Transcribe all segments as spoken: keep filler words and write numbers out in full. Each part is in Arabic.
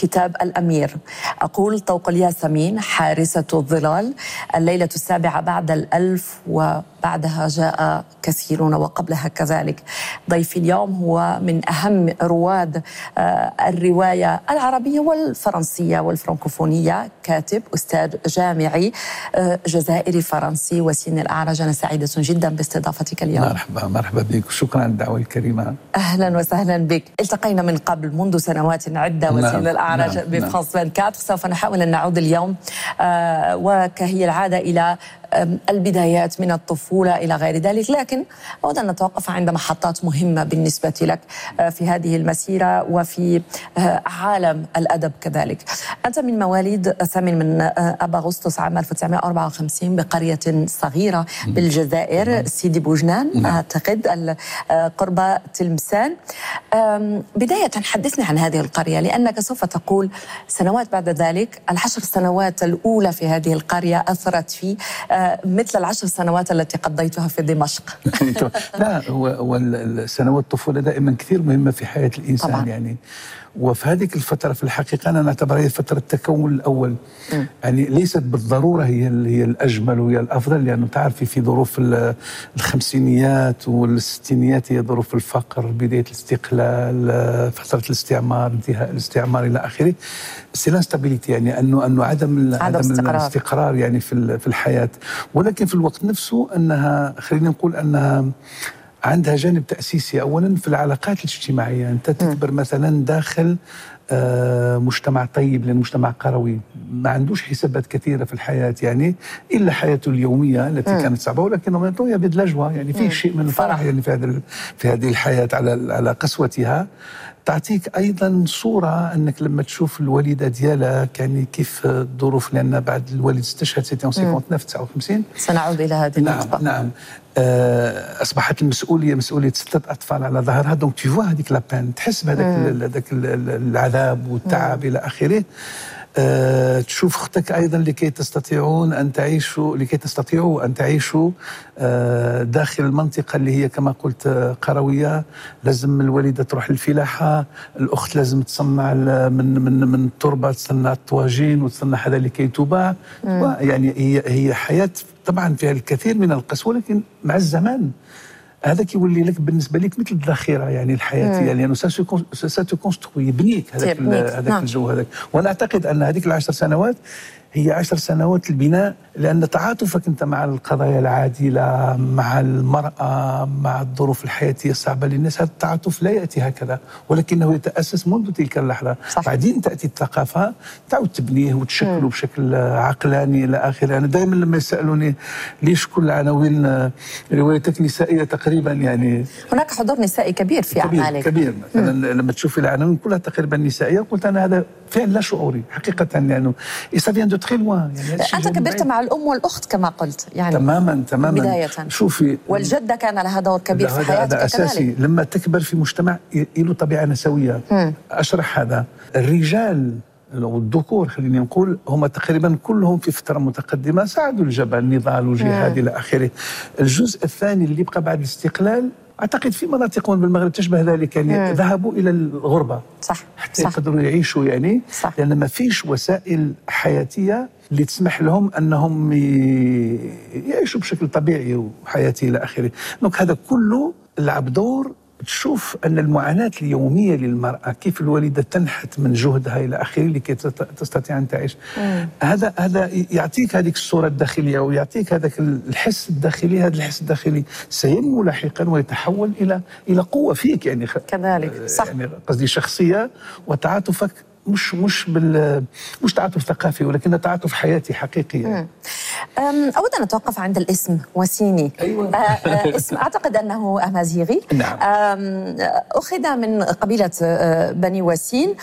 كتاب الأمير. أقول طوق الياسمين حارسة الظلال، الليلة السابعة بعد الألف وبعدها جاء كثيرون وقبلها كذلك. ضيفي اليوم هو من أهم رواد الرواية العربية والفرنسية والفرنكوفونية، كاتب أستاذ جامعي جزائري فرنسي وسين الأعرج. أنا سعيدة جدا باستضافتك اليوم. مرحبا مرحبا بك وشكرا على الدعوة الكريمة. أهلا وسهلا بك. التقينا من قبل منذ سنوات عدة وسين نعم الأعرج نعم بفرانس أربعة وعشرين. سوف نحاول أن نعود اليوم آه وكهي العادة إلى البدايات من الطفولة إلى غير ذلك، لكن أود أن نتوقف عند محطات مهمة بالنسبة لك في هذه المسيرة وفي عالم الأدب كذلك. أنت من مواليد الثامن من أب أغسطس عام ألف وتسعمائة وأربعة وخمسين بقرية صغيرة بالجزائر، سيدي بوجنان أعتقد قرب تلمسان. بداية حدثني عن هذه القرية، لأنك سوف تقول سنوات بعد ذلك العشر سنوات الأولى في هذه القرية أثرت في مثل العشر سنوات التي قضيتها في دمشق. لا، هو السنوات الطفولة دائما كثير مهمة في حياة الإنسان طبعا. يعني وفي هذه الفترة في الحقيقة أنا نعتبرها هي فترة التكون الأول. م. يعني ليست بالضرورة هي هي الأجمل وهي الأفضل، لأنه تعرفي في ظروف الخمسينيات والستينيات هي ظروف الفقر، بداية الاستقلال، فترة الاستعمار، انتهاء الاستعمار إلى آخره. سي ستابيليتي، يعني أنه أنه عدم عدم استقرار. الاستقرار يعني في في الحياة، ولكن في الوقت نفسه أنها خلينا نقول أنها عندها جانب تأسيسي. أولا في العلاقات الاجتماعية، أنت تكبر مثلا داخل مجتمع طيب، لأن مجتمع قروي ما عندوش حسابات كثيرة في الحياة، يعني إلا حياته اليومية التي م. كانت صعبة، ولكن يبدو لجوة، يعني فيه شيء من الفرح يعني في هذا في هذه الحياة على على قسوتها. تعطيك أيضا صورة أنك لما تشوف الوالدة ديالك يعني كيف الظروف، لأن بعد الوالد استشهد سنة تسعة وخمسين. سنعود إلى هذه النقطة. نعم نعم. أصبحت المسؤولية مسؤولية ستة أطفال على ظهرها، دونك تشوف هذيك لابان، تحس بهذاك هذاك العذاب والتعب إلى آخره. أه تشوف اختك ايضا لكي تستطيعون ان تعيشوا لكي تستطيعوا ان تعيشوا أه داخل المنطقه اللي هي كما قلت قرويه. لازم الوالده تروح للفلاحه، الاخت لازم تصنع من من من التربه، تصنع الطواجين وتصنع هذا لكي تباع. يعني هي هي حياه طبعا فيها الكثير من القسوه، ولكن مع الزمان هذا كيولي لك بالنسبه لك مثل الذخيره يعني الحياتيه، لانه ستكونستروي يبنيك هذاك هذاك الجو هذاك. وانا اعتقد ان هذيك العشر سنوات هي عشر سنوات البناء، لأن تعاطفك أنت مع القضايا العادلة، مع المرأة، مع الظروف الحياتية الصعبة للناس، هذا التعاطف لا يأتي هكذا، ولكنه يتأسس منذ تلك اللحظة. صح. بعدين تأتي الثقافة تعود تبنيه وتشكله بشكل عقلاني إلى آخره. أنا دائما لما يسألوني ليش كل عناوين روايتك نسائية تقريبا، يعني هناك حضور نسائي كبير في كبير أعمالك. كبير مثلا مم. لما تشوفي العناوين كلها تقريبا نسائية، قلت أنا هذا فعل لا شعوري حقيقة، يعني إسافيان دو تري لوان. يعني أنت كبرت مع الأم والأخت كما قلت، يعني تماما تماما بداية. شوفي، والجدة كان لها دور كبير في حياتك. هذا أساسي كذلك. لما تكبر في مجتمع له طبيعة نسوية. م. أشرح هذا. الرجال والذكور خليني نقول هم تقريبا كلهم في فترة متقدمة ساعدوا الجبهة، النضال والجهاد إلى آخره. الجزء الثاني اللي يبقى بعد الاستقلال أعتقد في مناطق بالمغرب تشبه ذلك، يعني مم. ذهبوا إلى الغربة. صح. حتى صح. يقدروا يعيشوا، يعني صح. لأن ما فيش وسائل حياتية اللي تسمح لهم أنهم يعيشوا بشكل طبيعي وحياتي إلى آخره. دونك هذا كله لعب دور. تشوف أن المعاناة اليومية للمرأة، كيف الوالدة تنحت من جهدها إلى آخره لكي تستطيع أن تعيش. مم. هذا هذا يعطيك هذيك الصورة الداخلية ويعطيك هذاك الحس الداخلي. هذا الحس الداخلي سينمو لاحقا ويتحول إلى إلى قوة فيك، يعني كذلك. صح. يعني قصدي شخصية، وتعاطفك مش مش بال مش تعاطف ثقافي، ولكن تعاطف حياتي حقيقي. يعني. أود أن أتوقف عند الاسم وسيني. أيوة. اسم أعتقد أنه أمازيغي. نعم. أخذ من قبيلة بني وسين.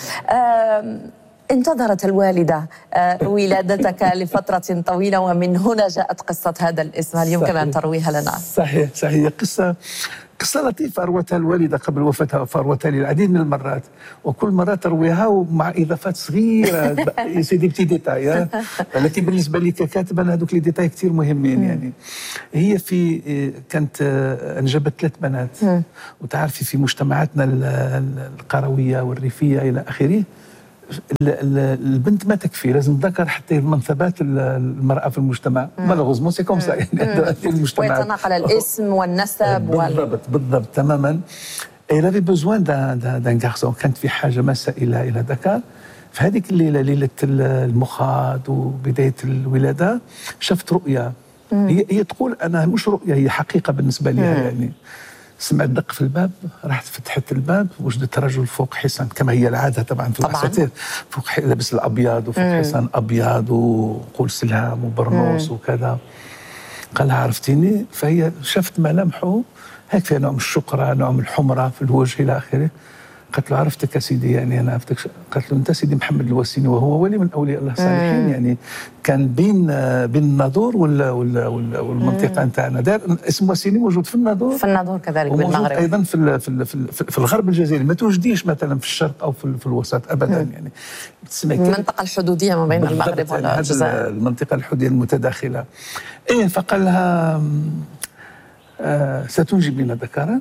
انتظرت الوالدة ولادتك لفترة طويلة، ومن هنا جاءت قصة هذا الاسم. هل يمكن صحيح. أن ترويها لنا؟ صحيح صحيح. قصة قصة لطيفة أروتها الوالدة قبل وفاتها، فأروتها لي العديد من المرات، وكل مرة ترويها ومع إضافات صغيرة. سيدي بتي ديتاي، لكن بالنسبة لي ككاتب أنا هذوك لي ديتاي كثير مهمين. يعني هي في كانت أنجبت ثلاث بنات، وتعرفي في مجتمعاتنا القروية والريفية إلى آخره البنت ما تكفي، لازم الذكر حتى يضمن ثبات المراه في المجتمع. مالوغوزمون سي كوم سا يعني المجتمع ويتناقل الاسم والنسب بالضبط بالضبط تماما. Elle avait besoin d'un garçon. كانت في حاجه ماسه الى الى ذكر. في هذيك الليله ليله المخاض وبدايه الولاده شفت رؤيا. هي هي تقول انا مش رؤيا، هي حقيقه بالنسبه لي يعني. سمعت دق في الباب، رحت فتحت الباب وجدت رجل فوق حصان كما هي العاده طبعا في الاساطير، فوق لابس الابيض وفوق مم. حصان ابيض وقول سلام وبرنوس وكذا. قال لها عرفتيني؟ فهي شفت ملامحه هيك فيها نوع من الشقره، نوع من الحمره في الوجه الى اخره. قالت له عرفتك يا سيدي، يعني انا عرفتك. قالت له انت سيدي محمد الوسيني، وهو ولي من اولياء الله الصالحين. مم. يعني كان بين بين الناظور ولا ولا والمنطقه نتاعنا. دار اسم وسيني موجود في الناظور، في الناظور كذلك بالمغرب، ايضا في في في, في الغرب الجزائري. ما توجديش مثلا في الشرق او في, في الوسط ابدا. مم. يعني المنطقه الحدوديه ما بين المغرب والجزائر، المنطقه الحدوديه المتداخله. ايه فقال لها آه ستنجب لنا ذكرا،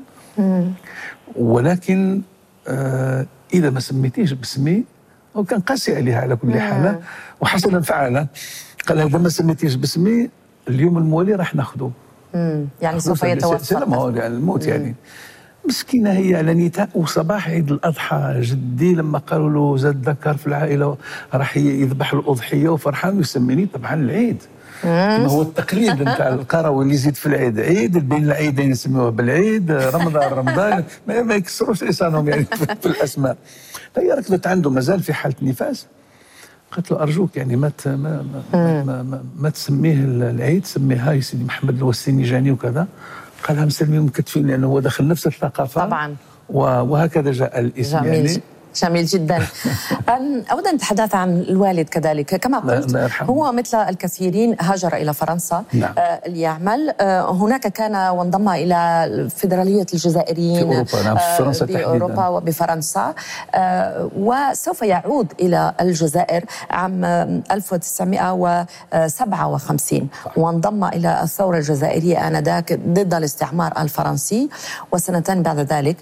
ولكن آه إذا ما سميتيش باسمي. وكان قاسي عليها على كل حال وحسنا فعلا. قال إذا ما سميتيش باسمي اليوم المولي راح ناخذه. يعني سوف يتوفى. سلام هو يعني الموت. مم. يعني مسكينه هي على نتاء. وصباح عيد الاضحى جدي لما قالوا له زاد ذكر في العائله راح يذبح الاضحيه وفرحان ويسميني طبعا العيد. ما هو التقليد نتاع القروي اللي يزيد في العيد، عيد بين العيدين يسموها بالعيد، رمضان رمضان ما, ما يكسروش لسانهم يعني في الاسماء. فهي ركضت عنده مازال في حاله نفاس. قالت له ارجوك يعني ما ما ما, ما, ما, ما تسميه العيد، سميها يا سيدي محمد الوسيني جاني وكذا. قال لها مسلمين مكتفين لانه هو داخل نفس الثقافه طبعا، وهكذا جاء الاسم. جميل. يعني جميل جدا. أود أن نتحدث عن الوالد كذلك. كما قلت هو مثل الكثيرين هاجر إلى فرنسا. نعم. ليعمل. هناك كان وانضم إلى فيدرالية الجزائريين في أوروبا. نعم. في فرنسا في أوروبا وبفرنسا، وسوف يعود إلى الجزائر عام ألف وتسعمائة وسبعة وخمسين. صح. وانضم إلى الثورة الجزائرية آنذاك ضد الاستعمار الفرنسي، وسنتين بعد ذلك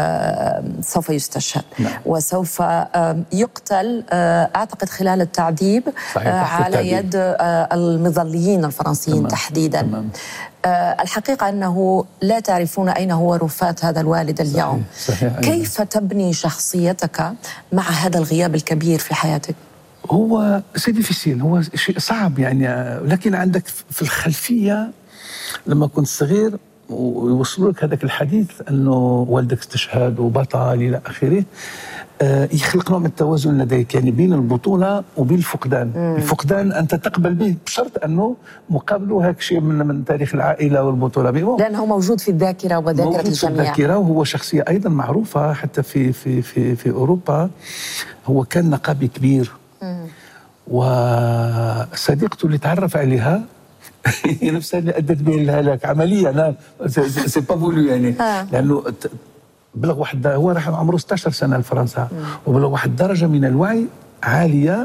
سوف يستشهد. نعم. وسوف يقتل أعتقد خلال التعذيب على يد المظليين الفرنسيين. تمام. تحديدا. تمام. الحقيقة أنه لا تعرفون أين هو رفاة هذا الوالد اليوم. صحيح. صحيح. كيف تبني شخصيتك مع هذا الغياب الكبير في حياتك؟ هو سي ديفيسيل، هو شيء صعب يعني. لكن عندك في الخلفية لما كنت صغير ويوصلوا لك هذاك الحديث انه والدك استشهد وبطل الى اخره، آه يخلق نوع من التوازن لديك يعني بين البطوله وبين الفقدان. مم. الفقدان انت تقبل به بشرط انه مقابله هيك شيء من من تاريخ العائله والبطوله به، لانه موجود في الذاكره وذاكره الجميع. موجود في الذاكره، وهو شخصيه ايضا معروفه حتى في في في في اوروبا. هو كان نقابي كبير. مم. وصديقته اللي تعرف عليها هي نفسها اللي ادت به الهلاك عمليا. لا سي با فولو يعني. لانه بلغ واحد، هو راح عمره ستة عشر سنه لفرنسا، وبلغ واحد درجه من الوعي عاليه.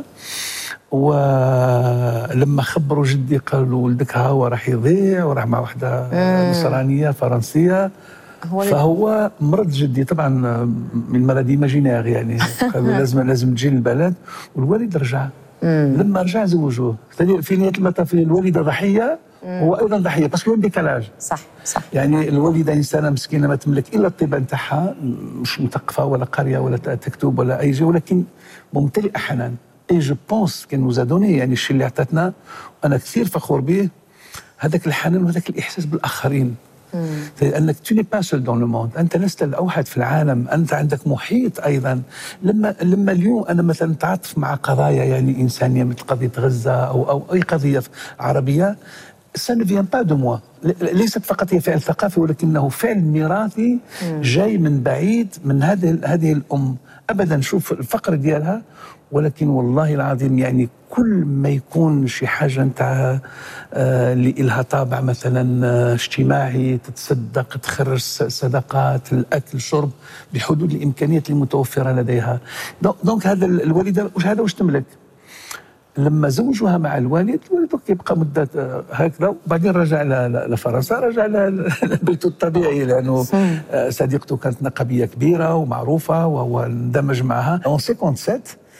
ولما خبروا جدي قالوا ولدك ها هو راح يضيع وراح مع واحده نصرانيه فرنسيه. فهو مرض جدي طبعا من المرض ايماجينير يعني. قالوا لازم لازم تجي للبلد. والوالد رجع. مم. لما رجع زوجوه. في نهايه المطاف الوالده ضحيه، هو ايضا ضحيه باسكو يوم ديكالاج. صح صح. يعني الوالده انسانه مسكينه ما تملك الا الطيبه نتاعها، مش مثقفه ولا قاريه ولا تكتب ولا اي شيء، ولكن ممتلئه حنان. اي جو بونس كان نوزا دوني يعني الشيء اللي عطاتنا وانا كثير فخور به، هذاك الحنان وهذاك الاحساس بالاخرين. لانك تو ني با سول دون لو موند، انت لست الاوحد في العالم، انت عندك محيط ايضا. لما لما اليوم انا مثلا اتعاطف مع قضايا يعني انسانيه مثل قضيه غزه او او اي قضيه عربيه، ça ne vient pas de moi. ليست فقط هي فعل ثقافي، ولكنه فعل ميراثي جاي من بعيد من هذه هذه الام. ابدا شوف الفقر ديالها، ولكن والله العظيم يعني كل ما يكون شي حاجه نتاع اللي آه لها طابع مثلا آه اجتماعي، تتصدق، تخرج صدقات، الاكل، الشرب، بحدود الامكانيات المتوفره لديها. دونك هذا الوالده وش هذا واش تملك. لما زوجوها مع الوالد، الوالد كيبقى مده هكذا، وبعدين رجع لفرنسا، رجع لبيته الطبيعي، لانه صديقته كانت نقابيه كبيره ومعروفه وهو اندمج معها. اون سبعة وستين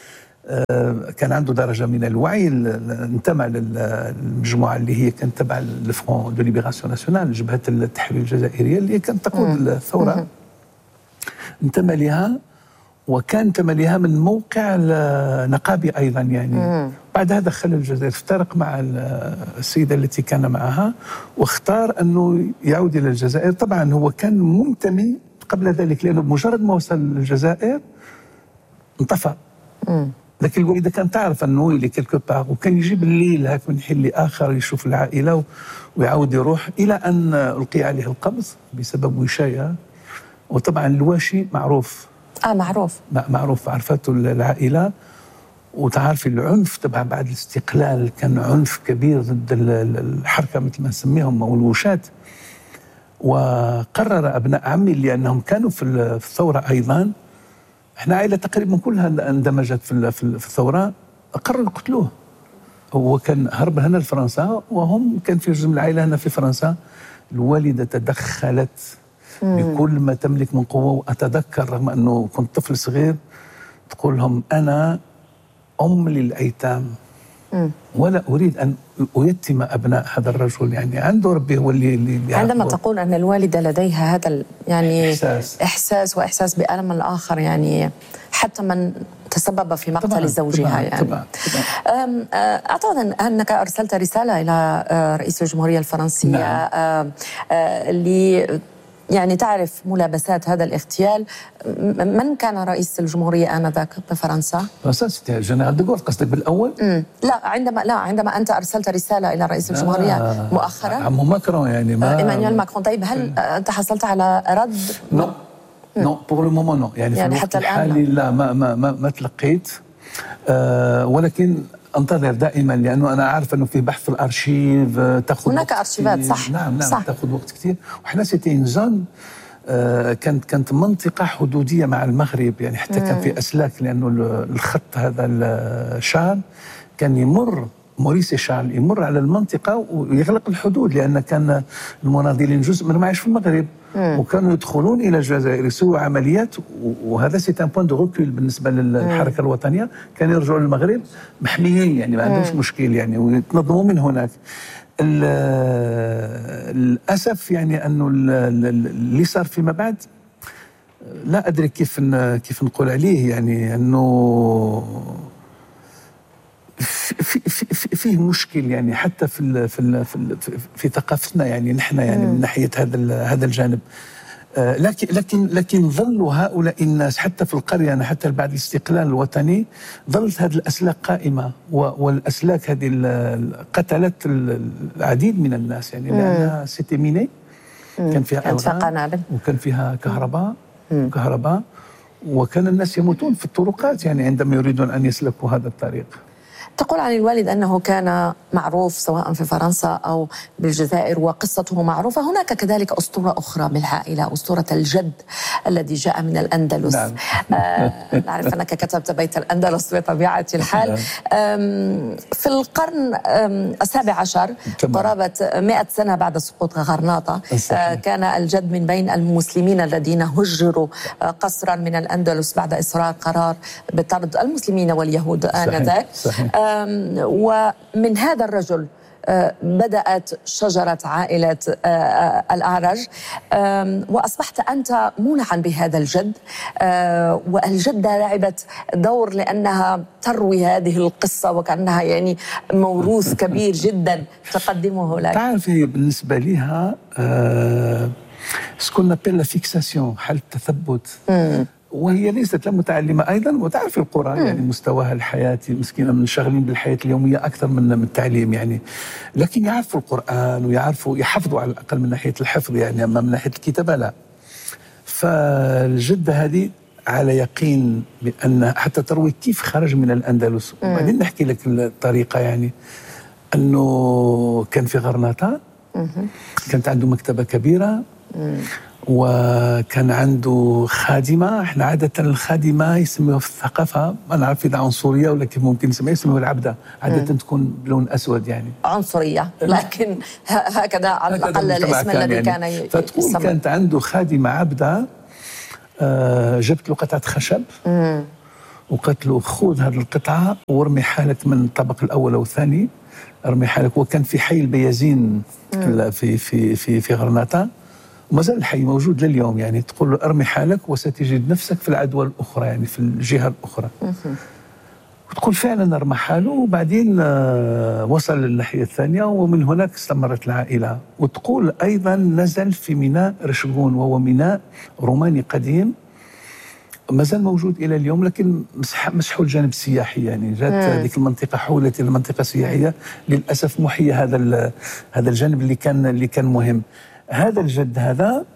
كان عنده درجه من الوعي، انتمى للمجموعه اللي هي كانت تبع الفرون دو ليبراسيون ناسيونال، جبهه التحرير الجزائريه اللي كانت تقود الثوره، انتمى لها، وكان انتمى لها من موقع نقابي ايضا يعني. مم. بعدها دخل الجزائر، افترق مع السيده التي كان معها واختار انه يعود الى الجزائر. طبعا هو كان منتمي قبل ذلك، لانه بمجرد ما وصل للجزائر انطفى. مم. لكن الوالده كانت تعرف انه اللي كيلكو باغ، وكان يجيب الليل هاك من حين لاخر يشوف العائله ويعاود يروح، الى ان القي عليه القبض بسبب وشايه. وطبعا الواشي معروف، اه معروف معروف، عرفته العائله. وتعرفي العنف تبع بعد الاستقلال كان عنف كبير ضد الحركه مثل ما نسميهم او الوشاة. وقرر ابناء عمي لانهم كانوا في الثوره ايضا، احنا عائله تقريبا كلها اندمجت في في الثوره، قرروا يقتلوه. هو كان هرب هنا لفرنسا، وهم كان في جزء من العائله هنا في فرنسا. الوالده تدخلت بكل ما تملك من قوه، واتذكر رغم انه كنت طفل صغير تقول لهم انا ام للايتام ولا اريد ان ايتم ابناء هذا الرجل، يعني عنده ربي هو اللي, اللي عندما تقول ان الوالده لديها هذا يعني احساس احساس واحساس بالم الاخر، يعني حتى من تسبب في مقتل طبعاً زوجها طبعاً يعني طبعاً طبعاً. اعتقد انك ارسلت رساله الى رئيس الجمهوريه الفرنسيه. نعم. اللي يعني تعرف ملابسات هذا الاغتيال. من كان رئيس الجمهورية آنذاك بفرنسا؟ فرنسا سيتي جنرال دو غول. قصدك بالأول؟ مم. لا عندما لا عندما أنت أرسلت رسالة إلى رئيس الجمهورية آه مؤخرا. عمو ماكرون يعني ما إيمانويل ماكرون. طيب هل أنت حصلت على رد؟ نو نو بور لو مومون نو، يعني, يعني في الوقت الحالي لا ما ما ما, ما تلقيت. آه ولكن انتظر دائما، لانه انا عارف انه في بحث في الارشيف تاخذ هناك ارشيفات. صح نعم نعم صح. تاخذ وقت كثير. وحنا سيتي ان زون آه كانت كانت منطقه حدوديه مع المغرب، يعني حتى مم. كان في اسلاك، لانه الخط هذا الشال كان يمر موريسي شال يمر على المنطقه ويغلق الحدود، لان كان المناضلين جزء منهم عايش في المغرب. مم. وكانوا يدخلون الى الجزائر يسووا عمليات، وهذا سي ان بوين دو ريكول بالنسبه للحركه الوطنيه. كانوا يرجعوا للمغرب محميين، يعني ما عندهمش مشكل يعني، ويتنظموا من هناك. للاسف يعني انه اللي صار فيما بعد لا ادري كيف كيف نقول عليه، يعني انه في في في فيه مشكل يعني، حتى في في في, في ثقافتنا يعني نحن يعني من ناحيه هذا هذا الجانب. آه لكن لكن لكن ظلوا هؤلاء الناس حتى في القريه، أنا حتى بعد الاستقلال الوطني ظلت هذه الاسلاك قائمه، والاسلاك هذه قتلت العديد من الناس يعني، لانها سيتي ميني، كان فيها قنابل وكان فيها كهرباء كهرباء وكان الناس يموتون في الطرقات يعني عندما يريدون ان يسلكوا هذا الطريق. تقول عن الوالد أنه كان معروف سواء في فرنسا أو بالجزائر وقصته معروفة. هناك كذلك أسطورة أخرى بالعائلة، أسطورة الجد الذي جاء من الأندلس. نعم. آه نعرف أنك كتبت بيت الأندلس بطبيعة الحال. في القرن السابع عشر قرابة مئة سنة بعد سقوط غرناطة، آه كان الجد من بين المسلمين الذين هجروا قسرا من الأندلس بعد إصرار قرار بطرد المسلمين واليهود آنذاك. ومن هذا الرجل بدأت شجرة عائلة الأعرج، وأصبحت أنت مولعا بهذا الجد، والجدة لعبت دور لأنها تروي هذه القصة وكأنها يعني موروث كبير جدا تقدمه لك. تعرف هي بالنسبة لها سكون نابيل لا فيكساسيون، حالة التثبت. وهي ليست لا متعلمه ايضا، وتعرف القرى يعني مستواها الحياتي مسكينه منشغلين بالحياه اليوميه اكثر من من التعليم يعني، لكن يعرفوا القران ويعرفوا يحفظوا على الاقل من ناحيه الحفظ يعني، اما من ناحيه الكتابه لا. فالجده هذه على يقين بان حتى تروي كيف خرج من الاندلس. وبعدين نحكي لك الطريقه يعني، انه كان في غرناطه كانت عنده مكتبه كبيره، وكان عنده خادمة. احنا عادة الخادمة يسموها في الثقافة، ما نعرف إذا عنصرية ولا كيف ممكن نسميها، يسموها العبدة، عادة مم. تكون بلون أسود يعني. عنصرية، لكن هكذا على الأقل الاسم الذي يعني. كان يسمى. فتقول كانت عنده خادمة عبدة، آه جبت له قطعة خشب مم. وقالت له خذ هذه القطعه وارمي حالك من الطبق الاول او الثاني، ارمي حالك. وكان في حي البيازين في في في في غرناطه، وما زال الحي موجود لليوم. يعني تقول له ارمي حالك وستجد نفسك في العدوى الاخرى، يعني في الجهه الاخرى. وتقول فعلا رمى حاله، وبعدين وصل للناحيه الثانيه، ومن هناك استمرت العائله. وتقول ايضا نزل في ميناء رشقون، وهو ميناء روماني قديم ما زال موجود الى اليوم، لكن مسحوا الجانب السياحي. يعني جات هذيك المنطقه حولت الى منطقه سياحيه، للاسف محي هذا هذا الجانب اللي كان اللي كان مهم. هذا الجد هذا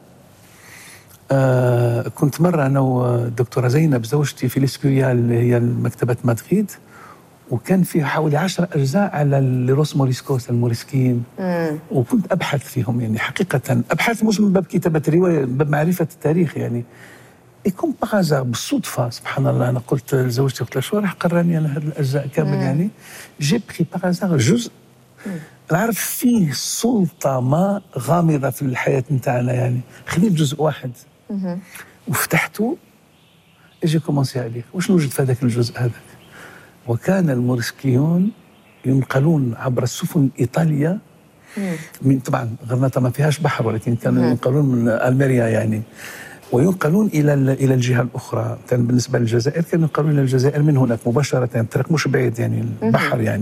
آه كنت مره انا والدكتوره زينب زوجتي في الاسكوريال اللي هي مكتبه مدريد، وكان فيه حوالي عشر اجزاء على لروس موريسكوس الموريسكيين، وكنت ابحث فيهم. يعني حقيقه ابحث مش من باب كتابه روايه، من باب معرفه التاريخ. يعني يكون بغازا بالصدفه سبحان الله. انا قلت لزوجتي، قلت لها شو راح قراني انا هذه الاجزاء كامل؟ يعني جي بخي بغازا جزء نعرف فيه سلطه ما غامضه في الحياه نتاعنا. يعني خذيت جزء واحد وفتحته، اجي كومونسي عليه واش نوجد في هذاك الجزء هذاك. وكان الموريسكيون ينقلون عبر السفن الايطاليه من، طبعا غرناطه ما فيهاش بحر، ولكن كانوا ينقلون من الميريا يعني، وينقلون الى الى الجهه الاخرى. كان بالنسبه للجزائر كانوا ينقلون الى الجزائر من هناك مباشره، الطريق مش بعيد يعني البحر يعني.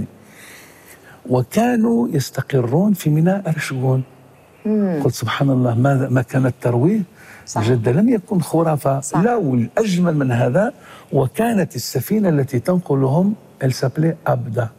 وكانوا يستقرون في ميناء رشقون. قلت سبحان الله، ماذا ما كانت ترويه جدة لم يكن خرافة. لا، والأجمل من هذا، وكانت السفينة التي تنقلهم السابلي أبدا.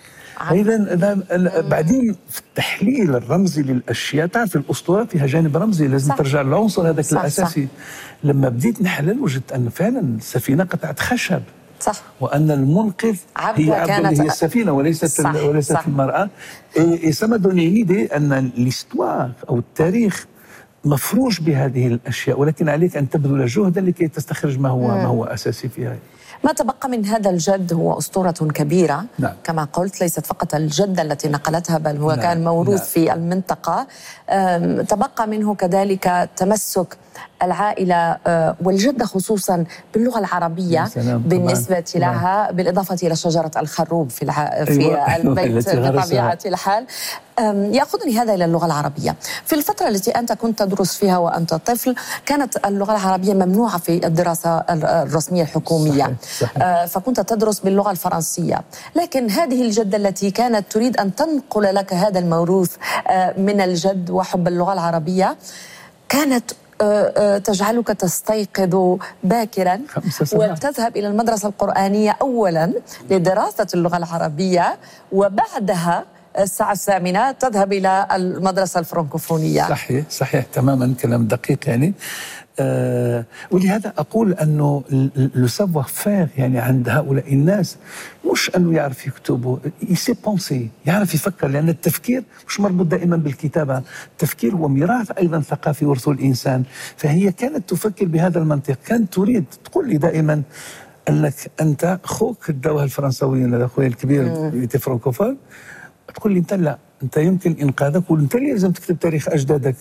إذا بعدين في التحليل الرمزي للأشياء، تعرف الأسطورة فيها جانب رمزي، لازم صح. ترجع للعنصر هذاك الأساسي. صح. لما بديت نحلل وجدت أن فعلا السفينة قطعة خشب، صح. وأن المنقذ هي عبد هي السفينة وليست صح. وليست صح. المرأة. سما دوني ليدي أن الاستوار أو التاريخ مفروش بهذه الأشياء، ولكن عليك أن تبذل جهدا لكي تستخرج ما هو مم. ما هو أساسي فيها. ما تبقى من هذا الجد هو أسطورة كبيرة. نعم. كما قلت، ليست فقط الجدة التي نقلتها، بل هو نعم. كان موروث نعم. في المنطقة. تبقى منه كذلك تمسك العائلة والجدة خصوصا باللغة العربية بالنسبة طبعاً. لها طبعاً. بالإضافة إلى شجرة الخروب في, الع... في أيوة. البيت بطبيعة الحال. يأخذني هذا إلى اللغة العربية. في الفترة التي أنت كنت تدرس فيها وأنت طفل، كانت اللغة العربية ممنوعة في الدراسة الرسمية الحكومية. صحيح. صحيح. فكنت تدرس باللغة الفرنسية، لكن هذه الجدة التي كانت تريد أن تنقل لك هذا الموروث من الجد وحب اللغة العربية كانت تجعلك تستيقظ باكرا وتذهب إلى المدرسة القرآنية أولا لدراسة اللغة العربية، وبعدها الساعة الثامنة تذهب إلى المدرسة الفرنكوفونية. صحيح صحيح تماما، كلام دقيق يعني. آه ولهذا أقول أنه لو سافوار فير يعني عند هؤلاء الناس مش أنه يعرف يكتب، يسي بونسي، يعرف يفكر، لأن التفكير مش مربوط دائما بالكتابة. التفكير هو ميراث أيضا ثقافي ورثه الإنسان. فهي كانت تفكر بهذا المنطق، كانت تريد تقول لي دائما أنك أنت أخوك داوها الفرنساويين، أخوي الكبير يتي فرنكوفون، تقول لي أنت لا، أنت يمكن إنقاذك، وأنت اللي لازم تكتب تاريخ أجدادك.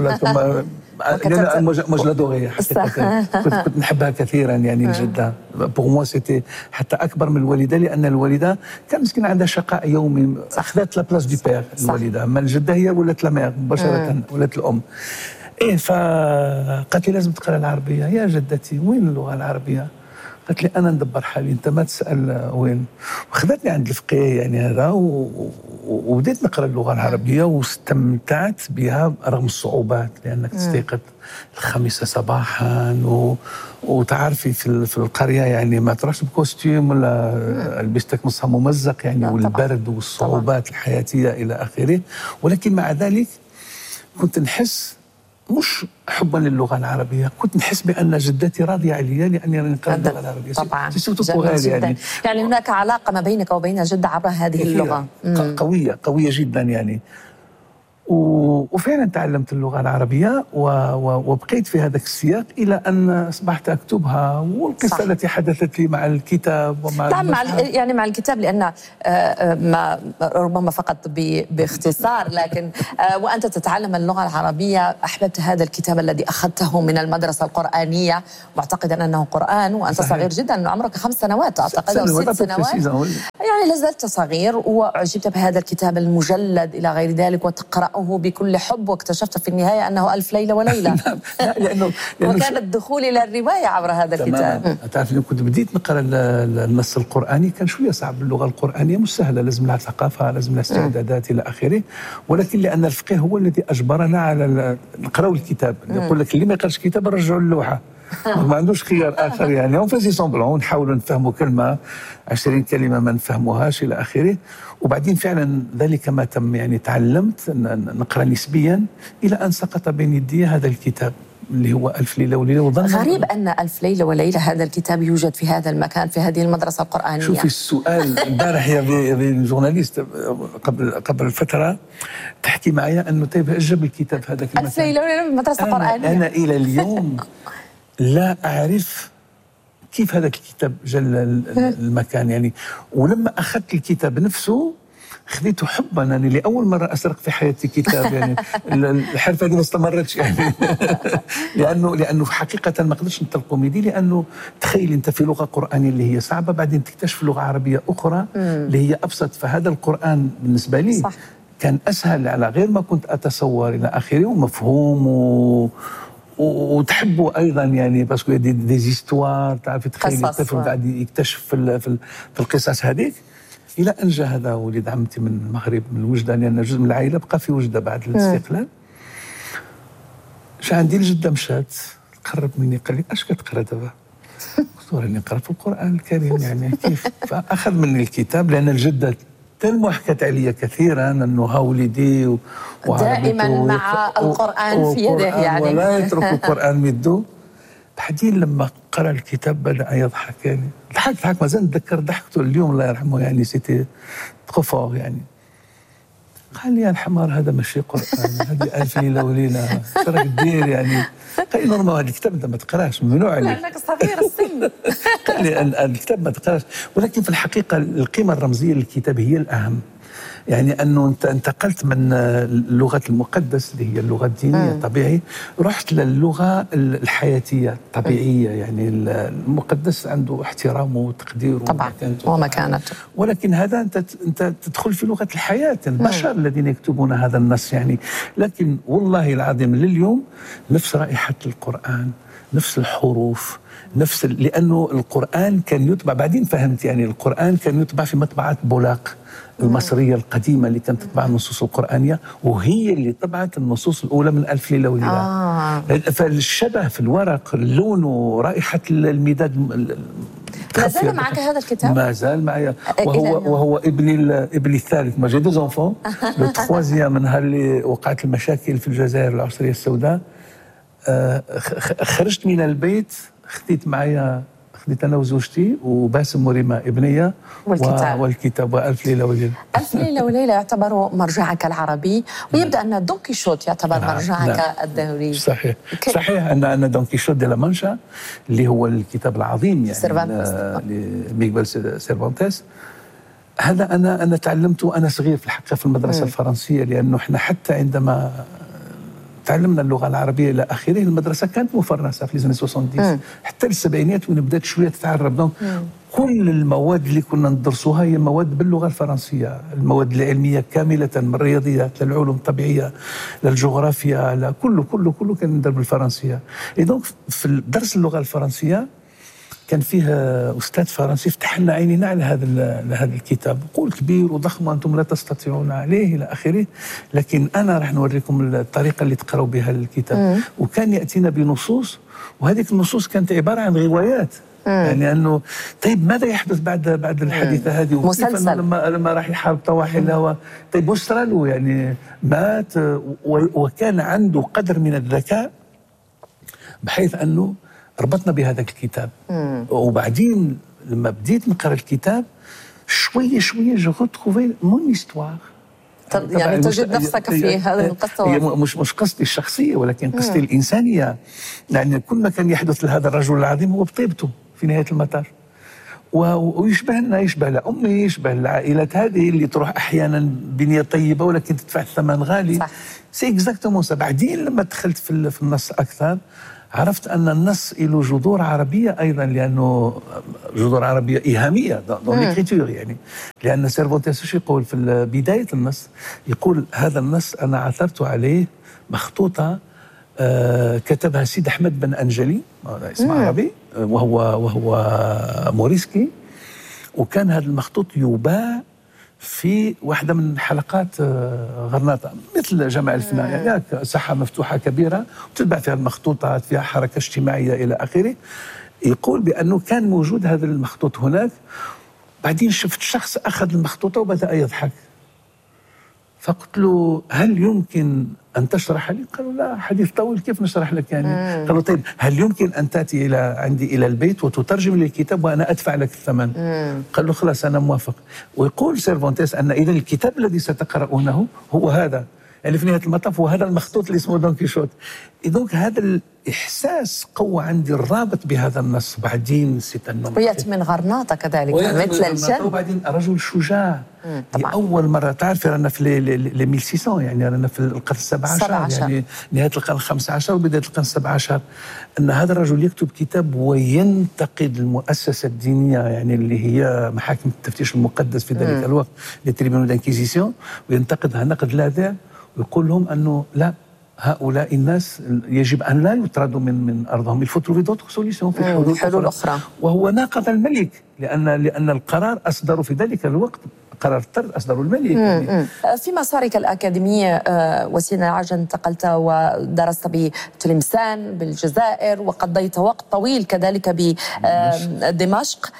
لأن مجلة دوغية حقيقة كنت, كنت نحبها كثيرا يعني الجدة. بور موا سيتي حتى أكبر من الوالدة، لأن الوالدة كان مسكين عندها شقاء يومي، أخذت لا بلاس دي بير الوالدة، أما الجدة هي ولات لا مير مباشرة، ولات الأم. إيه فقالت لي لازم تقرأ العربية. يا جدتي وين اللغة العربية؟ قالت لي أنا ندبر حالي، أنت ما تسأل وين. وخذتني عند الفقيه يعني هذا، وبديت نقرأ اللغة العربية واستمتعت بها رغم الصعوبات، لأنك تستيقظ الخامسة صباحا و... وتعرفي في, في القرية يعني ما تروحش بكوستيم ولا لبستك نصها ممزق يعني، والبرد والصعوبات طبعا. الحياتية إلى آخره. ولكن مع ذلك كنت نحس مش حبا للغة العربية، كنت نحس بأن جدتي راضية علي لأني نقرأ اللغة العربية. طبعا جميل يعني. يعني هناك علاقة ما بينك وبين جدة عبر هذه اللغة قوية قوية جدا يعني. وفعلا تعلمت اللغة العربية وبقيت في هذا السياق إلى أن أصبحت أكتبها، والقصة صح. التي حدثت لي مع الكتاب ومع نعم مع يعني مع الكتاب، لأن ما ربما فقط باختصار، لكن وأنت تتعلم اللغة العربية أحببت هذا الكتاب الذي أخذته من المدرسة القرآنية معتقدا أنه قرآن، وأنت صحيح. صغير جدا، عمرك خمس سنوات أعتقد أو ست سنوات، يعني لازلت صغير، وأعجبت بهذا الكتاب المجلد إلى غير ذلك وتقرأه بكل حب، واكتشفت في النهاية أنه ألف ليلة وليلة. لأنه, لأنه وكان الدخول إلى الرواية عبر هذا الكتاب. تعرف كنت بديت نقرأ النص القرآني كان شوية صعب، اللغة القرآنية مش سهلة، لازم لها ثقافة، لازم لها استعدادات إلى آخره، ولكن لأن الفقه هو الذي أجبرنا على نقرأ الكتاب. يقول لك اللي ما يقراش الكتاب رجعوا اللوحة، ما عندوش خيار آخر، يعني اون فازي سومبلون نحاولوا نفهموا كلمة عشرين كلمة ما نفهموهاش إلى آخره. وبعدين فعلا ذلك ما تم، يعني تعلمت نقرأ نسبيا إلى أن سقط بين يدي هذا الكتاب اللي هو ألف ليلة وليلة. وظن غريب أن ألف ليلة وليلة هذا الكتاب يوجد في هذا المكان في هذه المدرسة القرآنية. شوفي السؤال البارح يا جورناليست قبل قبل فترة تحكي معايا أنه طيب جاب الكتاب هذاك المكان ألف ليلة وليلة في مدرسة قرآنية. أنا إلى اليوم لا أعرف كيف هذا الكتاب جا المكان، يعني ولما أخذت الكتاب نفسه خذيته حبا، يعني لأول مرة أسرق في حياتي كتاب، يعني الحرفة دي ما استمرتش يعني لأنه لأنه حقيقة ما قدرتش نطلقوا ميدي، لأنه تخيل أنت في لغة قرآنية اللي هي صعبة، بعدين تكتشف لغة عربية أخرى اللي هي أبسط، فهذا القرآن بالنسبة لي صح. كان أسهل على غير ما كنت أتصور إلى آخره، ومفهوم و وتحبوا ايضا، يعني باسكو دي دي زيستوار، تعرف تخيل الطفل قاعد يكتشف في في القصص هذيك، الى ان جاء هذا ولد عمتي من المغرب من وجده، لان جزء من العائله بقى في وجده بعد الاستقلال. جا عندي الجده مشات قرب مني قال لي اش كتقرا دابا؟ قلت له راني نقرا في القران الكريم، يعني كيف؟ فاخذ مني الكتاب، لان الجده تنمو حكت علي كثيرا انه ها ولدي دائما مع القران في يده، يعني ولا يترك القران ميدو. بعدين لما قرا الكتاب بدا يضحك، يعني ضحك ضحك ما زال نتذكر ضحكته اليوم الله يرحمه، يعني سيتي تخفور يعني. قال لي يا الحمار هذا ماشي قران، هذه ألف ليلة وليلة، اش راك دير يعني؟ قال لي نورمال هذا الكتاب انت ما تقراش، ممنوع عليك لانك صغير السن. قال لي الكتاب ما تقراش، ولكن في الحقيقه القيمه الرمزيه للكتاب هي الاهم، يعني انه انت انتقلت من اللغه المقدس اللي هي اللغه الدينيه الطبيعي، رحت للغه الحياتيه الطبيعيه، يعني المقدس عنده احترامه وتقديره طبعا ومكانته، ولكن هذا انت انت تدخل في لغه الحياه، البشر مم. الذين يكتبون هذا النص يعني. لكن والله العظيم لليوم نفس رائحه القران، نفس الحروف، نفس لانه القران كان يطبع، بعدين فهمت يعني القران كان يطبع في مطبعه بولاق المصرية القديمة اللي كانت تطبع النصوص القرآنية، وهي اللي طبعت النصوص الأولى من ألف ليلة وليلة. آه. فالشبه في الورق، اللون ورائحة المداد. ما زال معك هذا الكتاب؟ ما زال معي، وهو وهو ابني ابني الثالث، ما جي دو زونفون، لو تخوازيام من نهار اللي وقعت المشاكل في الجزائر العصرية السوداء، خرجت من البيت خذيت معايا، خذيت انا وزوجتي وباسم وريما ابنيه والكتاب و... والكتاب وألف ليله وليله. ألف ليله وليله يعتبر مرجعك العربي، ويبدا ان دون كيشوت يعتبر نعم. مرجعك نعم. الدهوري. صحيح ك... صحيح ان ان دون كيشوت دي لا مانشا اللي هو الكتاب العظيم يعني لميغويل سيرفانتيس، هذا انا انا تعلمته وانا صغير في الحقيقه في المدرسه م. الفرنسيه، لانه احنا حتى عندما تعلمنا اللغه العربيه الى اخره المدرسه كانت مفرسه في لي سبعين حتى السبعينات وين بدات شويه تتعرب. دونك كل المواد اللي كنا ندرسوها هي مواد باللغه الفرنسيه، المواد العلميه كامله من الرياضيات للعلوم الطبيعيه للجغرافيا لكله كله كله كان ندير بالفرنسيه. اي دونك في درس اللغه الفرنسيه كان فيه استاذ فرنسي فتح لنا عينينا على هذا هذا الكتاب، قول كبير وضخم وانتم لا تستطيعون عليه الى اخره، لكن انا راح نوريكم الطريقه اللي تقراوا بها الكتاب. مم. وكان ياتينا بنصوص، وهذه النصوص كانت عباره عن روايات. مم. يعني انه طيب ماذا يحدث بعد بعد الحادثه هذه؟ وكيف لما لما راح يحارب طواحي الهوى، طيب واش صرا له؟ يعني مات، وكان عنده قدر من الذكاء بحيث انه ربطنا بهذا الكتاب. مم. وبعدين لما بديت نقرا الكتاب شويه شويه جو روتروفي مون هيستوار، يعني تجد نفسك في هذه القصة. هي مش مش قصتي الشخصية، ولكن قصتي الإنسانية. يعني كل ما كان يحدث لهذا الرجل العظيم هو بطيبته في نهاية المطاف، ويشبهنا، يشبه لأمي، يشبه العائلات هذه اللي تروح أحيانا بنية طيبة ولكن تدفع الثمن غالي. صح. سي اكزاكتومون سا. بعدين لما دخلت في في النص أكثر عرفت أن النص له جذور عربية أيضا، لأنه جذور عربية إيهامية دون ليكريتور. يعني لأن سيرفونتيس ايش يقول في بداية النص؟ يقول هذا النص أنا عثرت عليه مخطوطة آه كتبها سيد أحمد بن أنجلي، اسم عربي، وهو وهو موريسكي، وكان هذا المخطوط يباع في واحدة من حلقات غرناطة مثل جمع الفناء، يعني ساحة مفتوحة كبيرة وتتباع فيها المخطوطات، فيها حركة اجتماعية إلى آخره. يقول بأنه كان موجود هذا المخطوط هناك. بعدين شفت شخص أخذ المخطوطة وبدأ يضحك، فقلت له هل يمكن أن تشرح لي؟ قالوا لا، حديث طويل، كيف نشرح لك يعني؟ قالوا طيب هل يمكن أن تأتي إلى عندي إلى البيت وتترجم لي الكتاب وأنا أدفع لك الثمن؟ مم. قال له خلاص أنا موافق. ويقول سيرفونتيس أن إذا الكتاب الذي ستقرؤونه هو هذا، يعني في نهاية المطاف هو هذا المخطوط اللي اسمه دون كيشوت. إذوك هذا الإحساس قوى عندي الرابط بهذا النص. بعدين نسيت أنه ويأتي من غرناطة كذلك مثل الجن، وبعدين رجل شجاع. أول مرة تعرف رانا في لي ألف وستمائة، يعني رانا في القرن السابع عشر، يعني نهاية القرن الخامس عشر وبداية القرن السابع عشر، أن هذا الرجل يكتب كتاب وينتقد المؤسسة الدينية، يعني اللي هي محاكم التفتيش المقدس في ذلك الوقت، لي تريبيونو دانكيزيسيون، وينتقدها نقد لاذع، ويقول لهم أنه لا، هؤلاء الناس يجب أن لا يطردوا من من أرضهم، الفترة في دوتر سوليسيون، في حلول, حلول أخرى. وهو ناقض الملك، لأن لأن القرار أصدروا في ذلك الوقت قرار الطرد، أصدروا الملك. يعني. في مسارك الأكاديمية وسيم العاج انتقلت ودرست بتلمسان بالجزائر، وقضيت وقت طويل كذلك بدمشق.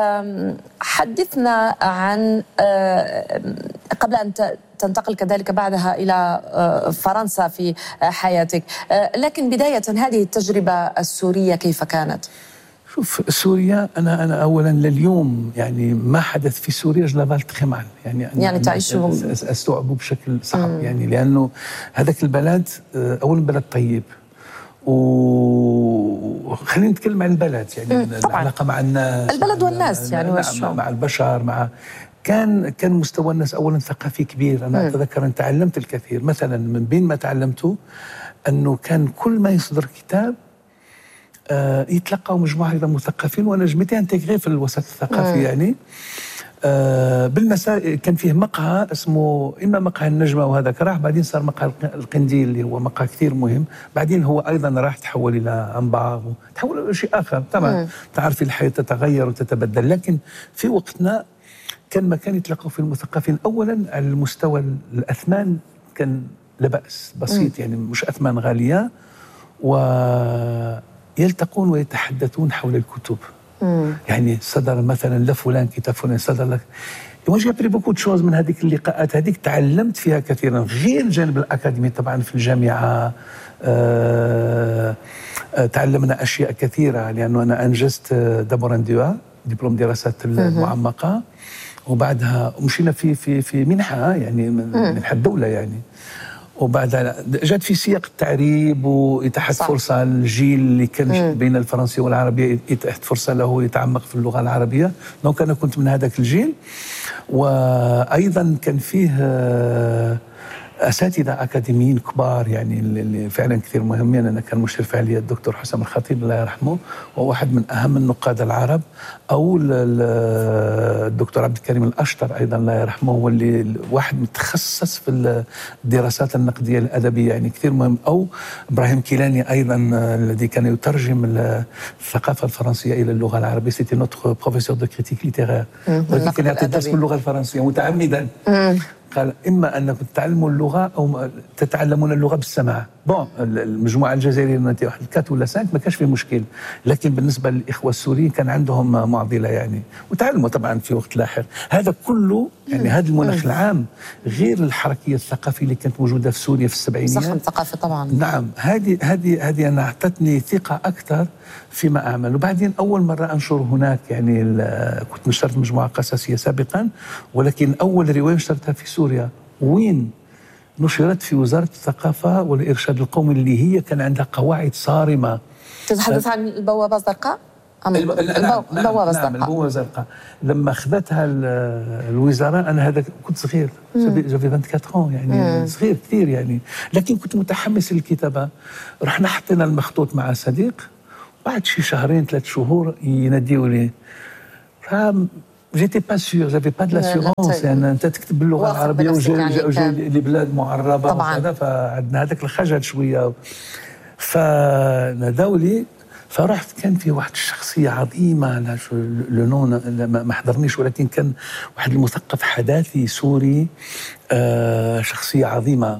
حدثنا عن قبل أن تنتقل كذلك بعدها إلى فرنسا في حياتك، لكن بداية هذه التجربة السورية كيف كانت؟ شوف سوريا، أنا أنا أولا لليوم يعني ما حدث في سوريا جو لافال تخي مال، يعني أنا يعني تعيشه أستوعبه بشكل صعب. مم. يعني لأنه هذاك البلد أولا بلد طيب، وخلينا نتكلم عن البلد، يعني العلاقة مع الناس، البلد والناس، يعني مع, مع البشر، مع كان كان مستوى الناس اولا ثقافي كبير. انا م. اتذكر ان تعلمت الكثير، مثلا من بين ما تعلمته انه كان كل ما يصدر كتاب آه يتلقوا مجموعه من المثقفين، وانا جميتي انتغري في الوسط الثقافي. م. يعني آه بالمساء كان فيه مقهى اسمه اما مقهى النجمه، وهذاك راح، بعدين صار مقهى القنديل اللي هو مقهى كثير مهم، بعدين هو ايضا راح تحول الى انباغ، تحول الى شيء اخر. طبعا تعرفي الحياه تتغير وتتبدل، لكن في وقتنا كان مكان يتلقوا في المثقفين. اولا على المستوى الاثمان كان لا باس، بسيط، يعني مش اثمان غاليه، ويلتقون ويتحدثون حول الكتب. مم. يعني صدر مثلا لفلان كتاب فلان، صدر لك. وجي ابري بوكو دو شوز من هذيك اللقاءات هذيك، تعلمت فيها كثيرا غير الجانب الاكاديمي. طبعا في الجامعه آه آه تعلمنا اشياء كثيره، لانه انا انجزت دابور ان دوا دبلوم دراسات المعمقه، وبعدها مشينا في في في منحه، يعني منحه الدوله يعني، وبعدها جات في سياق التعريب وإتاحة فرصة للجيل اللي كان بين الفرنسية والعربية، إتاحة فرصة له يتعمق في اللغة العربية. دونك أنا كنت من هذاك الجيل، وأيضا كان فيه أساتذة أكاديميين كبار، يعني اللي فعلا كثير مهمين. أنا كان مشرف علي الدكتور حسام الخطيب الله يرحمه، وهو واحد من أهم النقاد العرب، أو الدكتور عبد الكريم الأشطر أيضا الله يرحمه، هو اللي واحد متخصص في الدراسات النقدية الأدبية، يعني كثير مهم. أو إبراهيم كيلاني أيضا الذي كان يترجم الثقافة الفرنسية إلى اللغة العربية، سيتي نوتر بروفيسور دو كريتيك ليتيرير، ولكن كان يعطي درس باللغة الفرنسية متعمدا. قال إما أنكم تتعلموا اللغة أو تتعلمون اللغة بالسماع. بون المجموعة الجزائرية نتي واحد كات ولا سانك ما كانش فيه مشكل، لكن بالنسبة للإخوة السوريين كان عندهم معضلة يعني، وتعلموا طبعا في وقت لاحق. هذا كله يعني هذا المناخ العام، غير الحركية الثقافية اللي كانت موجودة في سوريا في السبعينيات. صح، الثقافة طبعا. نعم، هذه هذه هذه أنا أعطتني ثقة أكثر فيما أعمل. وبعدين أول مرة أنشر هناك، يعني كنت نشرت مجموعة قصصية سابقا، ولكن أول رواية نشرتها في سوريا، وين نشرت في وزارة الثقافة والإرشاد القومي، اللي هي كان عندها قواعد صارمة. تتحدث عن البوابة الزرقاء؟ أم الب... البو... نعم البوابة الزرقاء. نعم البوابة الزرقاء. لما أخذتها الوزارة، أنا هذا كنت صغير، جافي أربعة وعشرين يعني مم. صغير كثير يعني، لكن كنت متحمس للكتابة. رحنا حطينا المخطوط مع صديق، بعد شي شهرين ثلاث شهور يناديوا لي، ف جيتي با سيور، جافي با دو لاسيورونس، يعني انت تكتب باللغه العربيه وجاي لبلاد معربه وكذا، فعندنا هذاك الخجل شويه. فنادوا لي، فرحت. كان في واحد الشخصيه عظيمه، لا شو لو نون ما حضرنيش، ولكن كان واحد المثقف حداثي سوري، آه شخصيه عظيمه.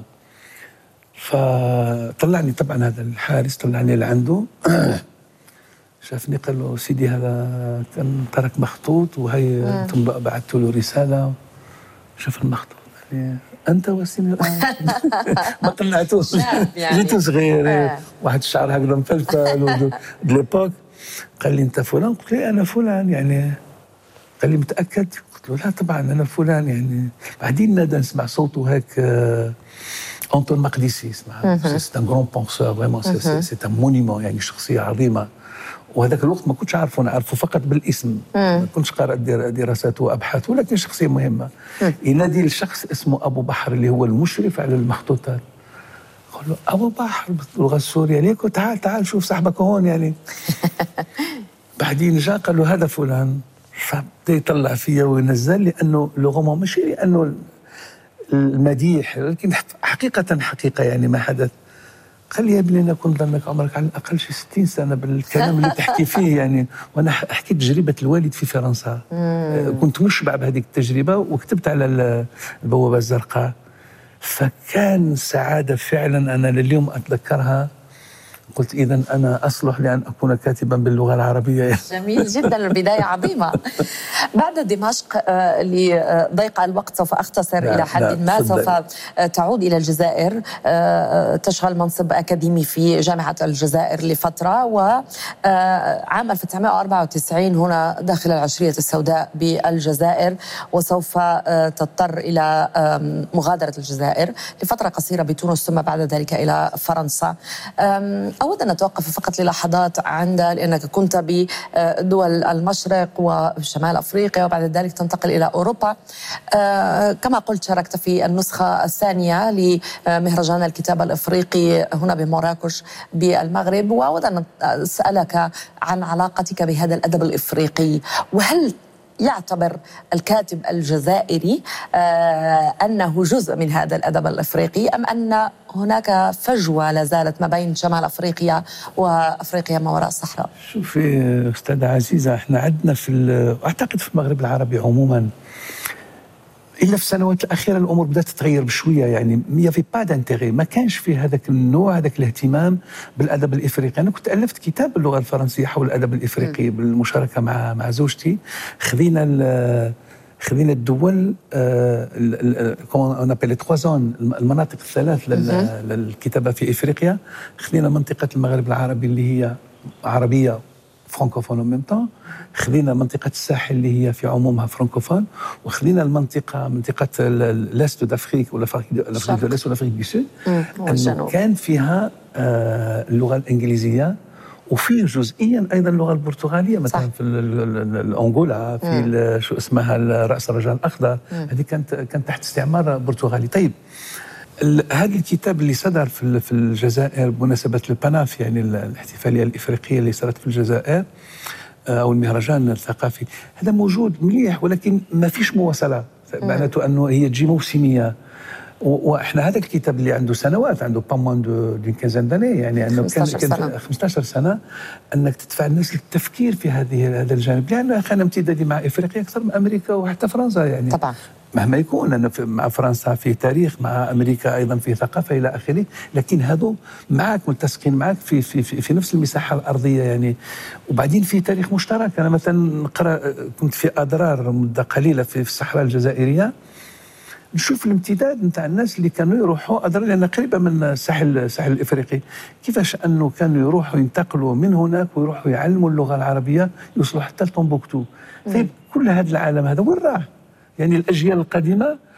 فطلعني طبعا هذا الحارس، طلعني لعنده شافني قال له سيدي هذا كان ترك مخطوط، وهي انتم بعثتوا له رساله، شوف المخطوط يعني انت وسيم. ما طلعتوش، يعني. جيت صغير آه. واحد الشعر هكذا مفلفل ليبوك. قال لي انت فلان؟ قلت له انا فلان يعني. قال لي متاكد؟ قلت له لا طبعا انا فلان يعني. بعدين نادى نسمع صوته هيك، آه أنطون مقدسي اسمها، سي ان غران بونسور فريمون، سي ان مونيمون يعني، شخصيه عظيمه. وهذاك الوقت ما كنتش عارفه، نعرفه فقط بالاسم، ما كنتش قارئ دراسات وابحاث، ولكن شخصيه مهمه. ينادي الشخص اسمه ابو بحر اللي هو المشرف على المخطوطات، قال له ابو بحر باللغه السوريه، ليكو تعال تعال شوف صاحبك هون يعني. بعدين جاء قال له هذا فلان، فبدا يطلع فيا وينزل، لانه لغه ماشي لانه المديح، لكن حقيقه حقيقه يعني ما حدث. قال لي يا ابني انا كنت ظنك عمرك على الاقل شي ستين سنه بالكلام اللي تحكي فيه يعني. وانا حكيت تجربه الوالد في فرنسا، كنت مشبع بهذه التجربه، وكتبت على البوابه الزرقاء. فكان سعاده فعلا، انا لليوم اتذكرها. قلت إذا أنا أصلح لأن أكون كاتبا باللغة العربية. جميل جدا، البداية عظيمة. بعد دمشق لضيق الوقت سوف أختصر لا إلى حد لا ما، سوف تعود إلى الجزائر، تشغل منصب أكاديمي في جامعة الجزائر لفترة، وعام ألف وتسعمائة وأربعة وتسعين هنا داخل العشرية السوداء بالجزائر، وسوف تضطر إلى مغادرة الجزائر لفترة قصيرة بتونس، ثم بعد ذلك إلى فرنسا. أود أن أتوقف فقط للحظات عند، لأنك كنت بدول المشرق وشمال أفريقيا، وبعد ذلك تنتقل إلى أوروبا. كما قلت شاركت في النسخة الثانية لمهرجان الكتاب الإفريقي هنا بمراكش بالمغرب، وأود أن أسألك عن علاقتك بهذا الأدب الإفريقي، وهل يعتبر الكاتب الجزائري آه أنه جزء من هذا الأدب الإفريقي، أم أن هناك فجوة لا زالت ما بين شمال أفريقيا وأفريقيا ما وراء الصحراء؟ شوفي أستاذة عزيزة، احنا عندنا في أعتقد في المغرب العربي عموما، إلا في السنوات الأخيرة الأمور بدأت تتغير بشوية يعني. ميافي با دانتيغي، ما كانش في هذاك النوع، هذاك الاهتمام بالأدب الإفريقي. أنا كنت ألفت كتاب باللغة الفرنسية حول الأدب الإفريقي م. بالمشاركة مع مع زوجتي. خذينا خذينا الدول كومون اون ابيل تخوا زون، المناطق الثلاث للكتابة في إفريقيا. خذينا منطقة المغرب العربي اللي هي عربية فرانكوفون وميم طون، خذينا منطقة الساحل اللي هي في عمومها فرانكوفون، وخذينا المنطقة منطقة لاست دافريك ولا افريك دو لاست ولا افريك دو سود، انه كان فيها آه اللغة الإنجليزية، وفي جزئيا ايضا اللغة البرتغالية، مثلا صح. في الانغولا، في شو اسمها رأس الرجاء الأخضر، هذه كانت كانت تحت استعمار برتغالي. طيب هذا الكتاب اللي صدر في في الجزائر بمناسبة الباناف، يعني الاحتفالية الإفريقية اللي صارت في الجزائر، أو المهرجان الثقافي، هذا موجود مليح، ولكن ما فيش مواصلة، معناته أنه هي تجي موسمية. واحنا هذا الكتاب اللي عنده سنوات، عنده با موان دو دون كينزان داني، يعني انه كان كان خمسطاش سنة انك تدفع الناس للتفكير في هذه هذا الجانب، لان كان امتدادي مع افريقيا اكثر من امريكا وحتى فرنسا يعني. طبعا مهما يكون، أنا مع فرنسا في تاريخ، مع أمريكا أيضا في ثقافة إلى آخره، لكن هذو معك ملتصقين معك في في في, في نفس المساحة الأرضية يعني. وبعدين في تاريخ مشترك. أنا مثلا نقرأ، كنت في أضرار مدة قليلة في الصحراء الجزائرية، نشوف الامتداد نتاع الناس اللي كانوا يروحوا أضرار، لأن قريبة من الساحل الساحل الإفريقي، كيفاش أنه كانوا يروحوا ينتقلوا من هناك ويروحوا يعلموا اللغة العربية، يوصلوا حتى لتومبوكتو. طيب كل هذا العالم هذا وين راح؟ يعني الأجيال القديمة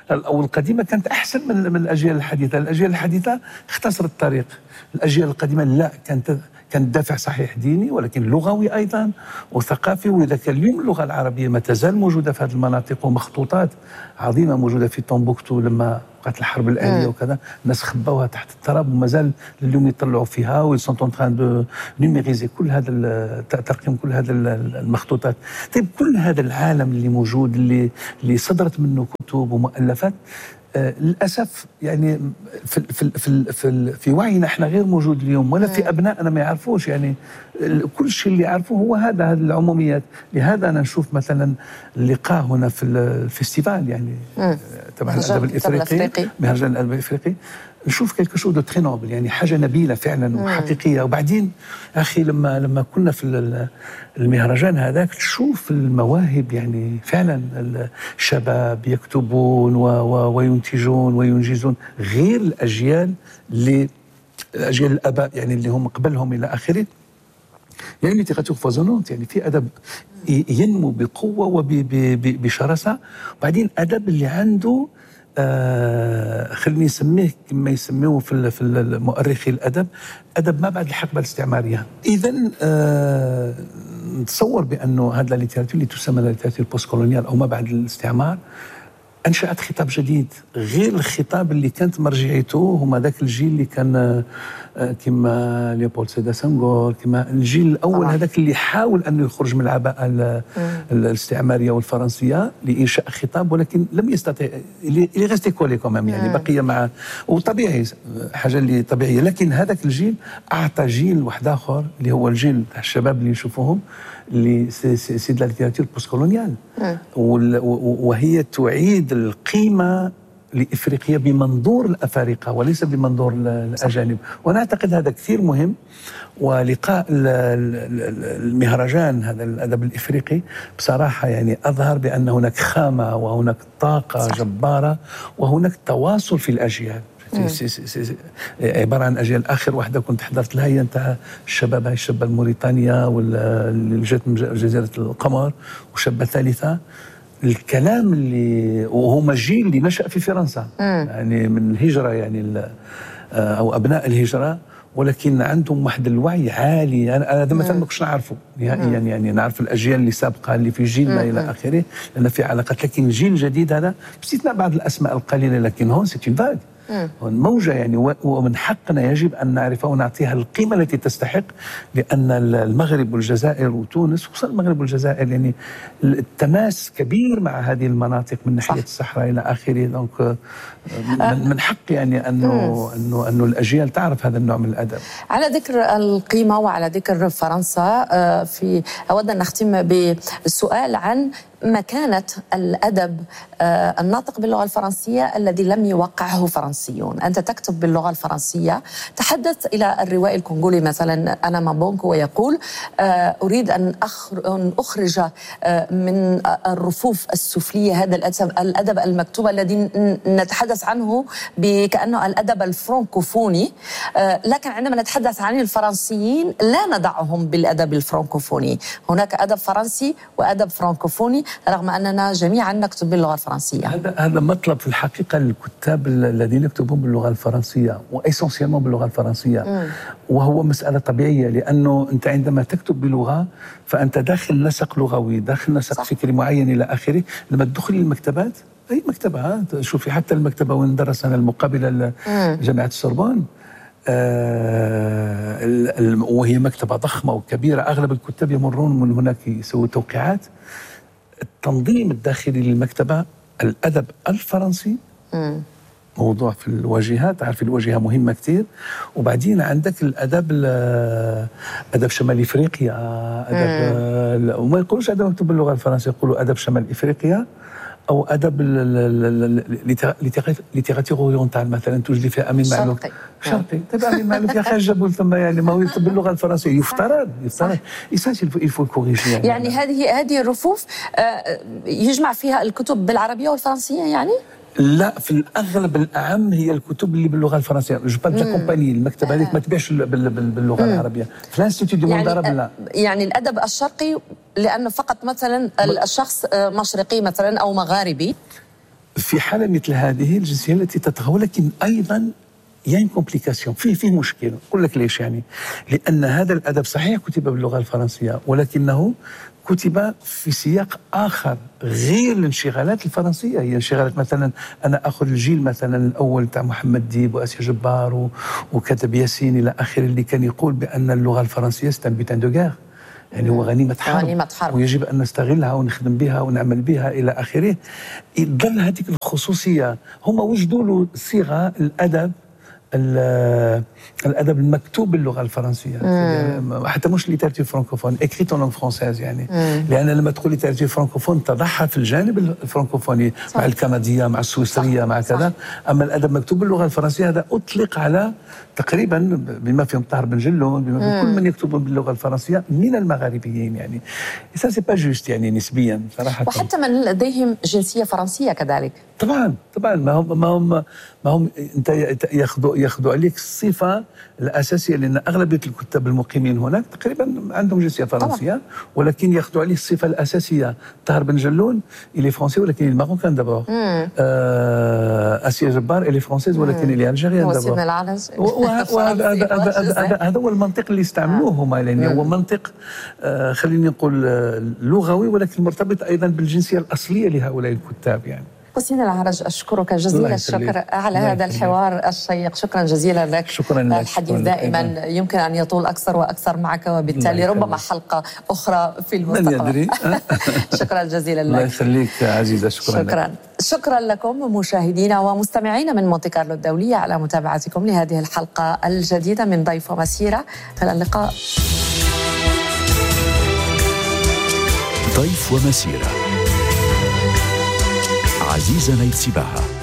او القديمه كانت احسن من من الاجيال الحديثه، الاجيال الحديثه اختصرت الطريق، الاجيال القديمه لا، كانت كان دافع صحيح ديني ولكن لغوي ايضا وثقافي. واذا كان اليوم اللغه العربيه ما تزال موجوده في هذه المناطق ومخطوطات عظيمه موجوده في طنبوكتو لما وقعت الحرب الاهليه وكذا، الناس خباوها تحت التراب ومازال لليوم يطلعوا فيها وي سون اون تران دو نيميريزي كل هذا ترقيم كل هذا المخطوطات. طيب كل هذا العالم اللي موجود اللي اللي صدرت منه كتب ومؤلفات آه للاسف يعني في في في في, في وعينا احنا غير موجود اليوم، ولا في ابنائنا ما يعرفوش. يعني كل شيء اللي يعرفوه هو هذا هذه العموميات. لهذا انا نشوف مثلا اللقاء هنا في الفيستيفال يعني تبع الادب الافريقي، مهرجان الادب الافريقي، نشوف كيلكو شو دو تري نوبل، يعني حاجه نبيله فعلا وحقيقيه. وبعدين اخي لما لما كنا في المهرجان هذاك تشوف المواهب، يعني فعلا الشباب يكتبون وينتجون وينجزون غير الاجيال اللي اجيال الاباء يعني اللي هم قبلهم الى اخره. يعني ليتيراتور فوزونونت، يعني في ادب ينمو بقوه وبشراسه، وبعدين ادب اللي عنده آه خليني نسميه كما يسموه في في مؤرخي الادب ادب ما بعد الحقبه الاستعماريه. اذا آه نتصور بانه هذا الليتيراتور اللي تسمى الليتيراتور بوست كولونيال او ما بعد الاستعمار انشات خطاب جديد غير الخطاب اللي كانت مرجعيته هما ذاك الجيل اللي كان كما ليوبولد سيدار سانغور، كما الجيل الاول هذاك اللي حاول انه يخرج من العباءه الاستعماريه والفرنسيه لانشاء خطاب، ولكن لم يستطع. اللي ريستي كولي كومام، يعني بقي مع، وطبيعي حاجه اللي طبيعيه. لكن هذاك الجيل اعطى جيل واحد اخر اللي هو الجيل تاع الشباب اللي نشوفوهم اللي سي دو لا ليتيراتور بوست كولونيال، وهي تعيد القيمه لافريقيا بمنظور الافارقه وليس بمنظور الاجانب. وانا اعتقد هذا كثير مهم. ولقاء المهرجان هذا الادب الافريقي بصراحه يعني اظهر بان هناك خامه وهناك طاقه جباره وهناك تواصل في الاجيال. سي سي سي عباره عن اجيال. اخر واحده كنت حضرت لها هي نتاع الشباب، هاي الشابه الموريتانيه واللي جات من جزيره القمر، وشابه ثالثه. الكلام اللي وهم الجيل اللي نشأ في فرنسا يعني من الهجره، يعني او ابناء الهجره، ولكن عندهم واحد الوعي عالي. انا هذا مثلا ما كنتش نعرفه نهائيا، يعني نعرف الاجيال اللي سابقه اللي في جيلنا الى اخره لان في علاقات. لكن الجيل الجديد هذا باستثناء بعض الاسماء القليله، لكن هون سيت اون فاغ موجة يعني، ومن حقنا يجب أن نعرفها ونعطيها القيمة التي تستحق. لأن المغرب والجزائر وتونس، خصوصا المغرب والجزائر، يعني التماس كبير مع هذه المناطق من ناحية الصحراء إلى آخره. دونك من حق يعني أنه أنه أنه الأجيال تعرف هذا النوع من الأدب. على ذكر القيمة وعلى ذكر فرنسا، في أود أن نختم بالسؤال عن مكانة الأدب الناطق باللغة الفرنسية الذي لم يوقعه فرنسيون. أنت تكتب باللغة الفرنسية، تحدث إلى الروائي الكونغولي مثلا أنا مابونكو ويقول أريد أن أخرج من الرفوف السفلية هذا الأدب المكتوب الذي نتحدث عنه كأنه الأدب الفرنكوفوني، لكن عندما نتحدث عن الفرنسيين لا ندعهم بالأدب الفرنكوفوني. هناك أدب فرنسي وأدب فرنكوفوني رغم أننا جميعا نكتب باللغة الفرنسية. هذا هذا مطلب في الحقيقة للكتاب الذين يكتبون باللغة الفرنسية وإيسونسيالمون باللغة الفرنسية. مم. وهو مسألة طبيعية، لأنه أنت عندما تكتب بلغة فأنت داخل نسق لغوي، داخل نسق صح. فكري معين إلى آخره. لما تدخل المكتبات، أي مكتبة، شوفي حتى المكتبة وين درس أنا المقابلة لجامعة السوربون، آه وهي مكتبة ضخمة وكبيرة، أغلب الكتاب يمرون من هناك يسووا توقيعات. التنظيم الداخلي للمكتبة، الأدب الفرنسي مم. موضوع في الواجهات، تعرفي الواجهة مهمة كثير. وبعدين عندك الأدب أدب شمال إفريقيا، أدب وما يقولوش أدب مكتوب باللغة الفرنسية، يقولوا أدب شمال إفريقيا أو أدب ليتيراتور أورينتال مثلا توجدي فيها أمين معلوف شرقي. طيب أمين معلوف يا أخي جابوا ثم يعني ما هو يكتب باللغة الفرنسية، يفترض يفترض يفو كوريجي يعني, يعني هذه هذه الرفوف يجمع فيها الكتب بالعربية والفرنسية يعني؟ لا، في الاغلب الاعم هي الكتب اللي باللغه الفرنسيه. جو با كومباني المكتبه هذيك ما تبيعش باللغه مم. العربيه. في الانستيتيو دو موندارب لا. يعني الادب الشرقي لانه فقط مثلا الشخص مشرقي مثلا او مغاربي. في حالة مثل هذه الجنسية التي تطغى، ولكن أيضا يعني كومبليكاسيون فيه فيه مشكل. أقول لك ليش يعني. لأن هذا الأدب صحيح كتب باللغة الفرنسية، ولكنه كتب في سياق آخر غير الانشغالات الفرنسية. هي انشغالات مثلا أنا أخذ الجيل مثلا الأول تاع محمد ديب وآسيا جبار وكتب ياسين إلى آخره، اللي كان يقول بأن اللغة الفرنسية ستان بيتان دو غير، يعني هو غنيمة حرب, غنيمة حرب ويجب أن نستغلها ونخدم بها ونعمل بها إلى آخره. يظل هذيك الخصوصية. هم وجدوا له صيغة الأدب الادب المكتوب باللغه الفرنسيه، مم. حتى مش ليتراتور فرانكوفون اكريت اون لونغ فرونسيز يعني. مم. لان لما تقول ليتراتور فرانكوفون تضعها في الجانب الفرنكوفوني، صح. مع الكنديه مع السويسريه، صح. مع كذا. صح. اما الادب مكتوب باللغه الفرنسيه هذا اطلق على تقريبا بما فيهم طاهر بن جلون، بما فيهم كل من يكتبون باللغه الفرنسيه من المغاربيين يعني. سا سي با جوست يعني نسبيا صراحه. وحتى من لديهم جنسيه فرنسيه كذلك. طبعا طبعا ما هم ما هم ما هم انت ياخذوا ياخذوا عليك الصفه الاساسيه، لان اغلبيه الكتاب المقيمين هناك تقريبا عندهم جنسيه فرنسيه، طبعا. ولكن ياخذوا عليه الصفه الاساسيه. طاهر بن جلون الي فرونسي ولكن الماروكان دابور. آه اسيا جبار الي فرونسيز ولكن الي الجيريان دابور. وسيدنا العرج. هذا هو المنطق اللي استعملوه هما، لان هو منطق آه خليني نقول آه لغوي، ولكن مرتبط ايضا بالجنسيه الاصليه لهؤلاء الكتاب يعني. حسين العرج، أشكرك جزيل الشكر على هذا الحوار الشيق. شكرا جزيلا لك. شكرا لك. الحديث دائما يمكن أن يطول أكثر وأكثر معك، وبالتالي ربما حلقة أخرى في المستقبل. من يدري. شكرا جزيلا لك. الله يخليك عزيزة. شكرا شكرا لك. شكرا لكم مشاهدينا ومستمعينا من مونتي كارلو الدولية على متابعتكم لهذه الحلقة الجديدة من ضيف ومسيرة. إلى اللقاء. ضيف ومسيرة. عزيزة نيتسباها.